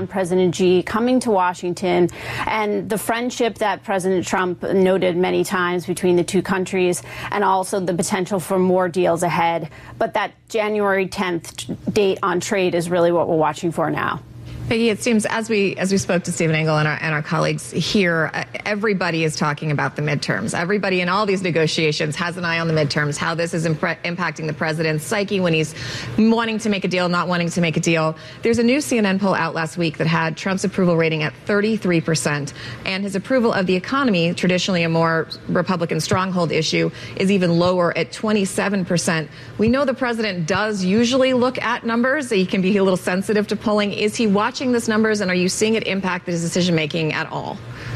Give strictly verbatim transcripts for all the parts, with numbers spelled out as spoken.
around President Xi coming to Washington, and the friendship that President Trump noted many times between the two countries, and also the potential for more deals ahead. But that January tenth date on trade is really what we're watching for now. Peggy, it seems as we as we spoke to Stephen Engel and our, and our colleagues here, uh, everybody is talking about the midterms. Everybody in all these negotiations has an eye on the midterms, how this is impre- impacting the president's psyche when he's wanting to make a deal, not wanting to make a deal. There's a new C N N poll out last week that had Trump's approval rating at thirty-three percent, and his approval of the economy, traditionally a more Republican stronghold issue, is even lower at twenty-seven percent. We know the president does usually look at numbers. He can be a little sensitive to polling. Is he watching these numbers, and are you seeing it impact his decision-making at all?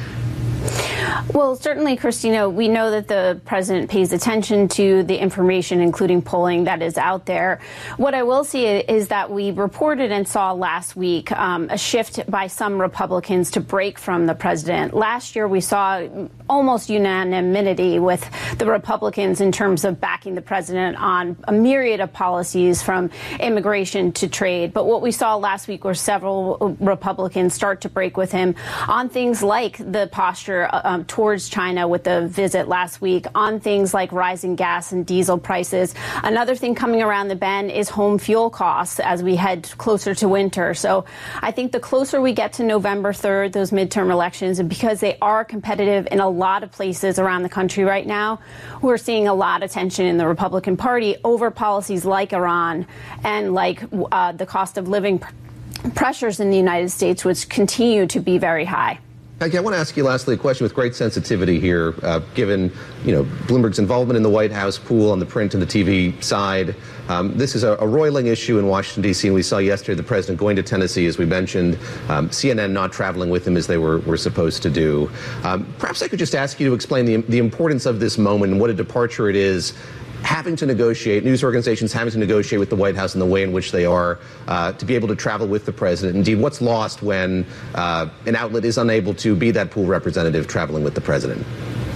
Well, certainly, Christina, we know that the president pays attention to the information, including polling that is out there. What I will say is that we reported and saw last week um, a shift by some Republicans to break from the president. Last year, we saw almost unanimity with the Republicans in terms of backing the president on a myriad of policies, from immigration to trade. But what we saw last week were several Republicans start to break with him on things like the posture um, towards China with the visit last week, on things like rising gas and diesel prices. Another thing coming around the bend is home fuel costs as we head closer to winter. So I think the closer we get to November third, those midterm elections, and because they are competitive in a lot of places around the country right now, we're seeing a lot of tension in the Republican Party over policies like Iran and like uh, the cost of living pr- pressures in the United States, which continue to be very high. Okay, I want to ask you lastly a question with great sensitivity here, uh, given, you know, Bloomberg's involvement in the White House pool on the print and the T V side. Um, this is a, a roiling issue in Washington, D C, and we saw yesterday the president going to Tennessee, as we mentioned, um, C N N not traveling with him as they were, were supposed to do. Um, perhaps I could just ask you to explain the, the importance of this moment and what a departure it is, having to negotiate, news organizations having to negotiate with the White House in the way in which they are, uh, to be able to travel with the president. Indeed, what's lost when uh, an outlet is unable to be that pool representative traveling with the president?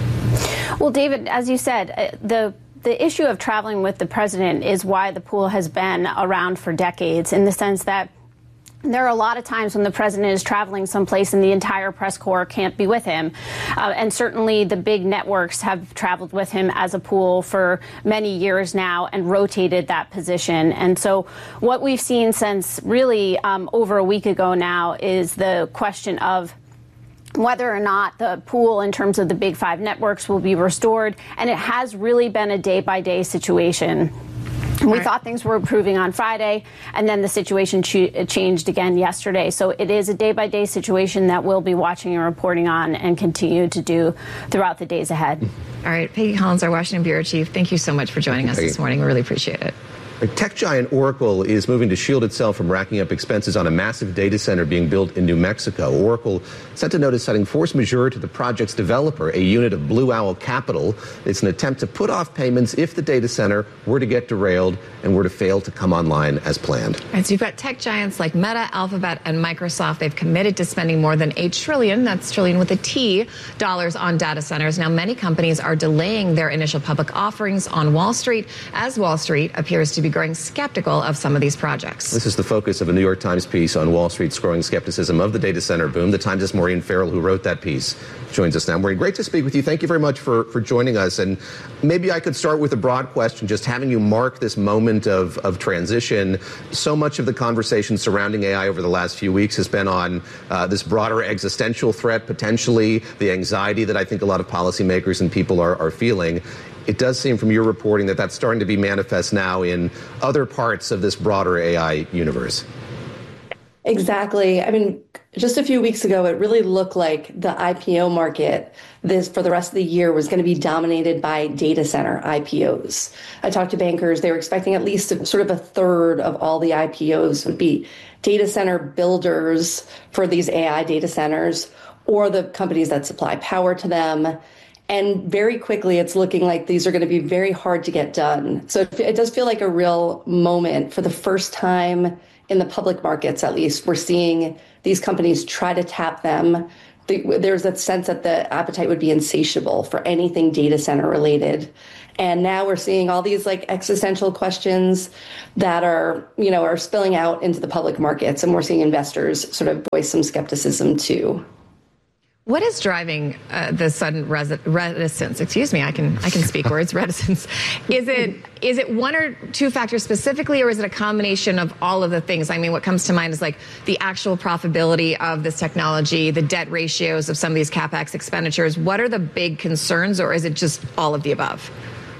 Well, David, as you said, uh, the The issue of traveling with the president is why the pool has been around for decades, in the sense that there are a lot of times when the president is traveling someplace and the entire press corps can't be with him. Uh, and certainly the big networks have traveled with him as a pool for many years now and rotated that position. And so what we've seen since really um, over a week ago now is the question of whether or not the pool in terms of the big five networks will be restored. And it has really been a day-by-day situation. We right. thought things were improving on Friday, and then the situation ch- changed again yesterday. So it is a day-by-day situation that we'll be watching and reporting on and continue to do throughout the days ahead. All right. Peggy Collins, our Washington Bureau Chief, thank you so much for joining us this morning. We really appreciate it. Tech giant Oracle is moving to shield itself from racking up expenses on a massive data center being built in New Mexico. Oracle sent a notice citing force majeure to the project's developer, a unit of Blue Owl Capital. It's an attempt to put off payments if the data center were to get derailed and were to fail to come online as planned. All right, so you've got tech giants like Meta, Alphabet, and Microsoft. They've committed to spending more than a trillion, that's trillion with a T, dollars on data centers. Now, many companies are delaying their initial public offerings on Wall Street, as Wall Street appears to be growing skeptical of some of these projects. This is the focus of a New York Times piece on Wall Street's growing skepticism of the data center boom. The Times' Maureen Farrell, who wrote that piece, joins us now. Maureen, great to speak with you. Thank you very much for, for joining us. And maybe I could start with a broad question, just having you mark this moment of, of transition. So much of the conversation surrounding A I over the last few weeks has been on uh, this broader existential threat, potentially, the anxiety that I think a lot of policymakers and people are, are feeling. It does seem from your reporting that that's starting to be manifest now in other parts of this broader A I universe. Exactly. I mean, just a few weeks ago, it really looked like the I P O market this for the rest of the year was going to be dominated by data center I P Os. I talked to bankers. They were expecting at least a, sort of a third of all the I P Os would be data center builders for these A I data centers, or the companies that supply power to them. And very quickly, it's looking like these are going to be very hard to get done. So it does feel like a real moment. For the first time in the public markets, at least, we're seeing these companies try to tap them the, there's a sense that the appetite would be insatiable for anything data center related. And now we're seeing all these like existential questions that are, you know, are spilling out into the public markets. And we're seeing investors sort of voice some skepticism too. What is driving uh, the sudden res- reticence? Excuse me, I can I can speak words. Reticence. Is it is it one or two factors specifically, or is it a combination of all of the things? I mean, what comes to mind is like the actual profitability of this technology, the debt ratios of some of these CapEx expenditures. What are the big concerns, or is it just all of the above?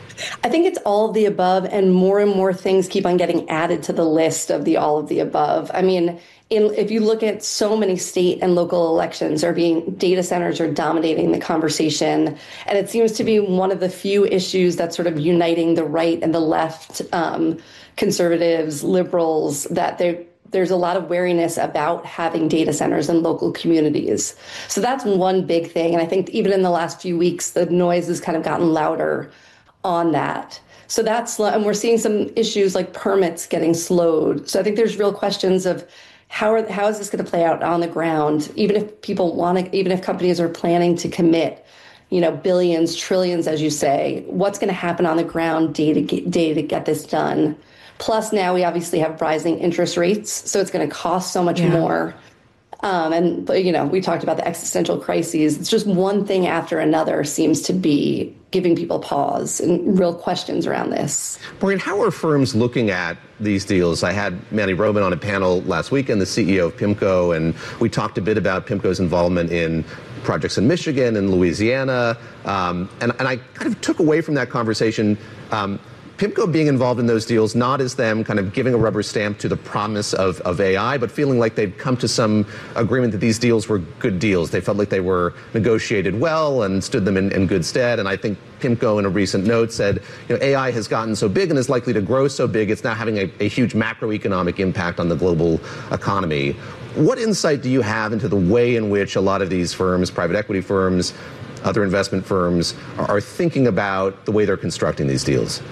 I think it's all of the above, and more and more things keep on getting added to the list of the all of the above. I mean, in, if you look at so many state and local elections are being, data centers are dominating the conversation. And it seems to be one of the few issues that's sort of uniting the right and the left, um, conservatives, liberals, that they there's a lot of wariness about having data centers in local communities. So that's one big thing. And I think even in the last few weeks, the noise has kind of gotten louder on that. So that's, and we're seeing some issues like permits getting slowed. So I think there's real questions of how are, how is this going to play out on the ground? Even if people want to, even if companies are planning to commit, you know, billions, trillions, as you say, what's going to happen on the ground day to get, day to get this done? Plus now we obviously have rising interest rates. So it's going to cost so much yeah. more. Um, and, you know, we talked about the existential crises. It's just one thing after another seems to be giving people pause and real questions around this. Maureen, how are firms looking at these deals? I had Manny Roman on a panel last weekend, the C E O of PIMCO, and we talked a bit about PIMCO's involvement in projects in Michigan and Louisiana. Um, and, and I kind of took away from that conversation um, PIMCO being involved in those deals, not as them kind of giving a rubber stamp to the promise of, of A I, but feeling like they'd come to some agreement that these deals were good deals. They felt like they were negotiated well and stood them in, in good stead. And I think PIMCO in a recent note said, you know, A I has gotten so big and is likely to grow so big, it's now having a, a huge macroeconomic impact on the global economy. What insight do you have into the way in which a lot of these firms, private equity firms, other investment firms, are, are thinking about the way they're constructing these deals?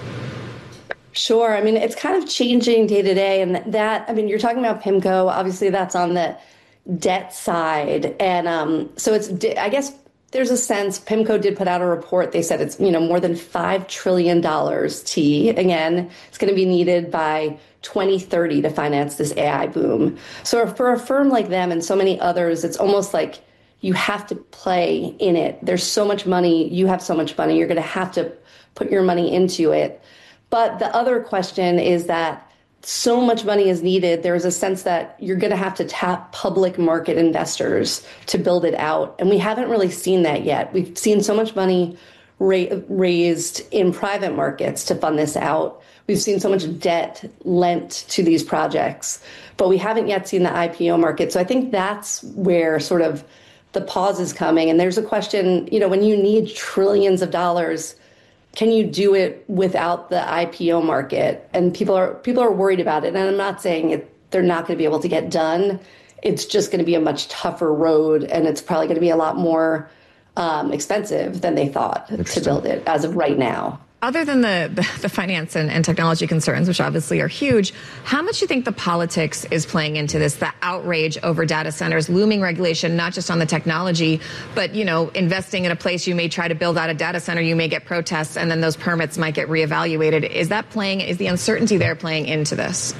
Sure. I mean, it's kind of changing day to day. And that, I mean, you're talking about PIMCO. Obviously, that's on the debt side. And um, so it's, I guess there's a sense PIMCO did put out a report. They said it's, you know, more than five trillion dollars T. Again, it's going to be needed by twenty thirty to finance this A I boom. So for a firm like them and so many others, it's almost like you have to play in it. There's so much money. You have so much money. You're going to have to put your money into it. But the other question is that so much money is needed. There's a sense that you're going to have to tap public market investors to build it out. And we haven't really seen that yet. We've seen so much money ra- raised in private markets to fund this out. We've seen so much debt lent to these projects, but we haven't yet seen the I P O market. So I think that's where sort of the pause is coming. And there's a question, you know, when you need trillions of dollars, can you do it without the I P O market? And people are people are worried about it. And I'm not saying it, they're not going to be able to get done. It's just going to be a much tougher road, and it's probably going to be a lot more um, expensive than they thought to build it as of right now. Other than the, the, the finance and, and technology concerns, which obviously are huge, how much do you think the politics is playing into this, the outrage over data centers, looming regulation, not just on the technology, but, you know, investing in a place you may try to build out a data center, you may get protests, and then those permits might get reevaluated. Is that playing, is the uncertainty there playing into this?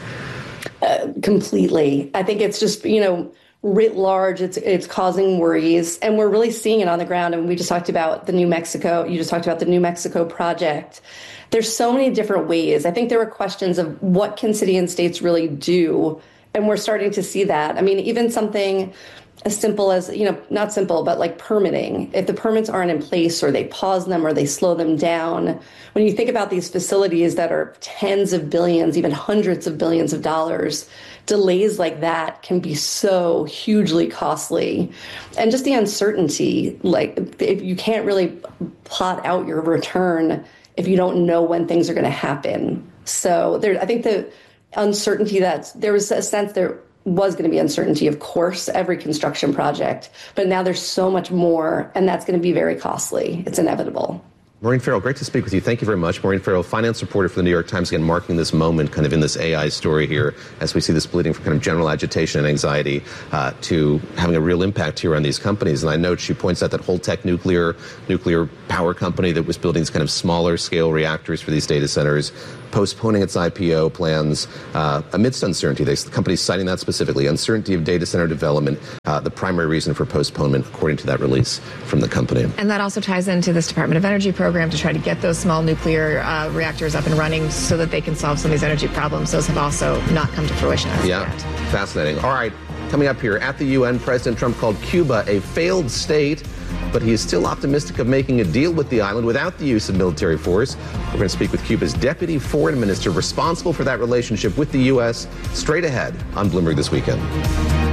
Uh, completely. I think it's just, you know, writ large, it's it's causing worries, and we're really seeing it on the ground. And we just talked about the New Mexico, you just talked about the New Mexico project. There's so many different ways. I think there were questions of what can city and states really do, and we're starting to see that. I mean, even something as simple as, you know, not simple, but like permitting. If the permits aren't in place, or they pause them, or they slow them down, when you think about these facilities that are tens of billions, even hundreds of billions of dollars, delays like that can be so hugely costly. And just the uncertainty, like if you can't really plot out your return if you don't know when things are going to happen. So there, I think the uncertainty, that there was a sense there was going to be uncertainty, of course, every construction project, but now there's so much more, and that's going to be very costly. It's inevitable. Maureen Farrell, great to speak with you. Thank you very much. Maureen Farrell, finance reporter for the New York Times, again, marking this moment kind of in this A I story here as we see this bleeding from kind of general agitation and anxiety uh, to having a real impact here on these companies. And I note she points out that Holtec Nuclear, nuclear power company that was building these kind of smaller scale reactors for these data centers, postponing its I P O plans uh, amidst uncertainty. The company's citing that specifically, uncertainty of data center development, uh, the primary reason for postponement, according to that release from the company. And that also ties into this Department of Energy program to try to get those small nuclear uh, reactors up and running so that they can solve some of these energy problems. Those have also not come to fruition as yeah, yet. Fascinating. All right, coming up here at the U N, President Trump called Cuba a failed state, but he is still optimistic of making a deal with the island without the use of military force. We're going to speak with Cuba's deputy foreign minister responsible for that relationship with the U S straight ahead on Bloomberg This Weekend.